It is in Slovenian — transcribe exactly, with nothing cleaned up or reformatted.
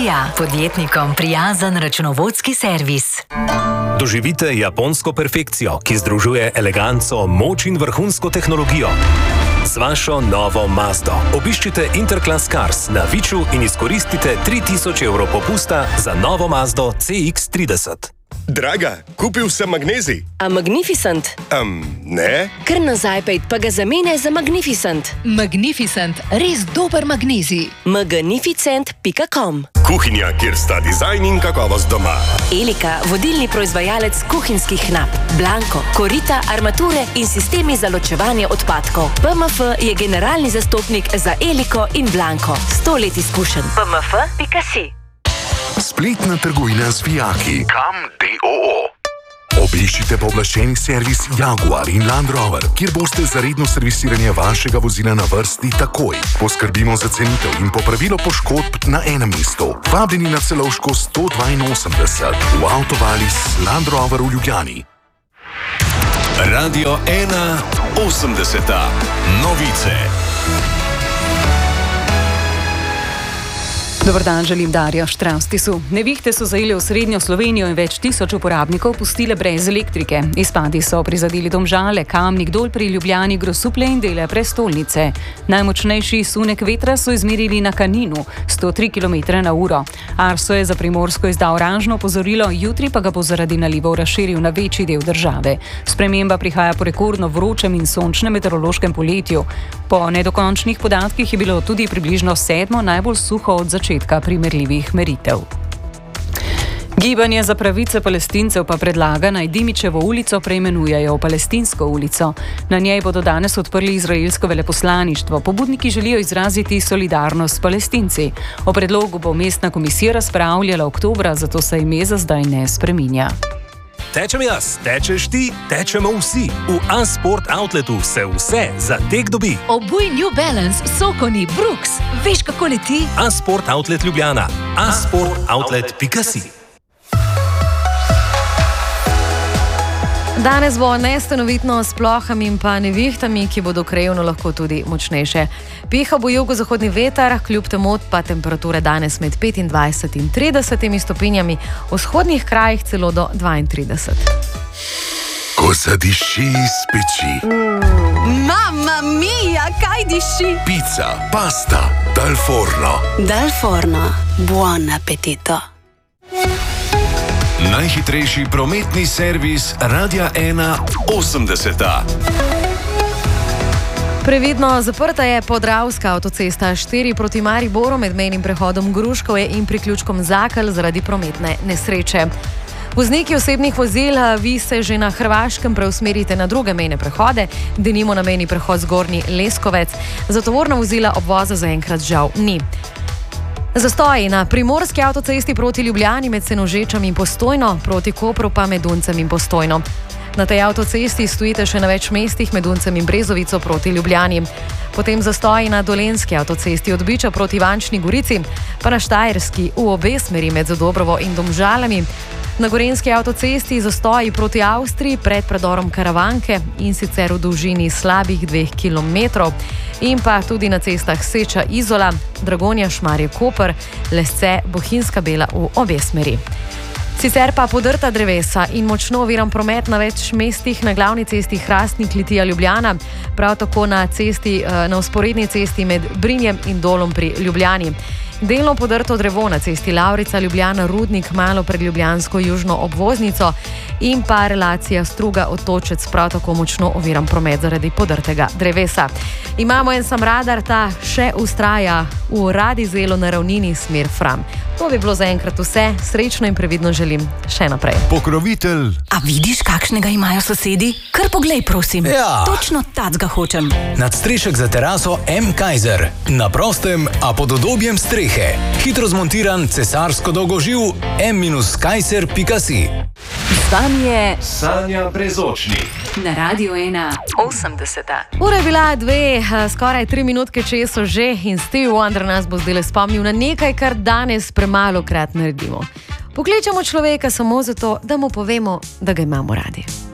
Ilija, podjetnikom prijazen računovodski servis. Doživite japonsko perfekcijo, ki združuje eleganco, moč in vrhunsko tehnologijo. Z vašo novo Mazdo obiščite Interclass Cars na Viču in izkoristite tri tisoč evrov popusta za novo Mazdo C X trideset. Draga, kupil sem magnezij. A Magnificent? Um, ne. Kar nazaj pejt, pa ga zamene za Magnificent. Magnificent, res dober magnezij. magnificent pika com. Kuhinja, kjer sta dizajn in kakovost doma. Elika, vodilni proizvajalec kuhinjskih nap. Blanko, korita, armature in sistemi za ločevanje odpadkov. P M F je generalni zastopnik za Eliko in Blanko. Sto let izkušenj. P M F pika si. Spletna trgovina z vijaki. Kam D O O. Obiščite pooblaščeni servis Jaguar in Land Rover, kjer boste za redno servisiranje vašega vozila na vrsti takoj. Poskrbimo za cenitev in popravilo poškodb na enem mestu. Vabljeni na Celovško sto dvainosemdeset v Avtovalis Land Rover v Ljubljani. Radio ena osemdeseta. Novice. Dobar dan, želim Darja Štravstisu. Nevihte so zajele v srednjo Slovenijo in več tisoč uporabnikov pustile brez elektrike. Izpadi so prizadeli Domžale, Kamnik, Dol pri Ljubljani, Grosuplje in dele prestolnice. Najmočnejši sunek vetra so izmerili na Kaninu, sto tri kilometre na uro. Arso je za Primorsko izdal oranžno opozorilo, jutri pa ga bo zaradi nalivov razširil na večji del države. Sprememba prihaja po rekordno vročem in sončnem meteorološkem poletju. Po nedokončnih podatkih je bilo tudi približno sedmo najbolj suho od začetka primerljivih meritev. Gibanje za pravice Palestincev pa predlaga, naj Dimičevo ulico preimenujejo v Palestinsko ulico. Na njej bodo danes odprli izraelsko veleposlaništvo. Pobudniki želijo izraziti solidarnost s Palestinci. O predlogu bo mestna komisija razpravljala oktobra, zato se ime za zdaj ne spreminja. Tečem jaz, tečeš ti, tečemo vsi. V A-Sport Outletu se vse za tek dobi. Obuj New Balance, Sokoni, Brooks. Veš, kako leti? A-Sport Outlet Ljubljana. a sport outlet pika si. Danes bo nestanovitno s plohami in pa nevihtami, ki bodo krajevno lahko tudi močnejše. Piha bo jugozahodni veter, kljub temu pa temperature danes med petindvajset in trideset stopinjami, v vzhodnih krajih celo do dvaintrideset. Ko zadiši iz peči. Mm. Mamma mia, kaj diši? Pizza, pasta, dal forno. Dal forno, buon appetito. Najhitrejši prometni servis Radia ena osemdeseta. Previdno zaprta je Podravska avtocesta štiri proti Mariboru med mejnim prehodom Gruškovje in priključkom Zakelj zaradi prometne nesreče. Vozniki osebnih vozil, vi se že na Hrvaškem preusmerite na druge mejne prehode, denimo na mejni prehod Zgornji Leskovec. Za tovorna vozila obvoza zaenkrat žal ni. Zastoji na primorski avtocesti proti Ljubljani med Senožečem in Postojno, proti Kopru pa med Uncem in Postojno. Na tej avtocesti stojite še na več mestih med Uncem in Brezovico proti Ljubljani. Potem zastoji na Dolenjski avtocesti od Biča proti Ivančni Gorici, pa na Štajerski v obe smeri med Zadobrovo in Domžalami. Na Gorenjski avtocesti zastoji proti Avstriji pred predorom Karavanke in sicer v dolžini slabih dveh kilometrov. In pa tudi na cestah Seča Izola, Dragonja Šmarje Koper, Lesce Bohinjska Bela v obe smeri. Sicer pa podrta drevesa in močno oviran promet na več mestih na glavni cesti Hrastnik Litija Ljubljana, prav tako na, cesti, na vzporedni cesti med Brinjem in Dolom pri Ljubljani. Delno podrto drevo na cesti Lavrica Ljubljana Rudnik malo pred ljubljansko južno obvoznico in pa relacija Struga Otočec, prav tako močno oviran promet zaradi podrtega drevesa. Imamo en sam radar, ta še ustraja v Radizelu na ravnini smer Fram. To bi bilo zaenkrat vse, srečno in previdno želim še naprej. Pokrovitelj. A vidiš, kakšnega imajo sosedi? Kar poglej, prosim. Ja. Točno tacga hočem. Nadstrešek za teraso M. Kaiser. Na prostem, a pod udobjem strehe. Hitro zmontiran cesarsko dolgoživ M Kaiser pika si. Z vami je Sanja Brezočnik. Na Radio ena osemdeseta. Ura je bila dve, skoraj tri minutke česo že in Stevie Wonder nas bo zdaj spomnil na nekaj, kar danes premalo krat naredimo. Pokličemo človeka samo zato, da mu povemo, da ga imamo radi.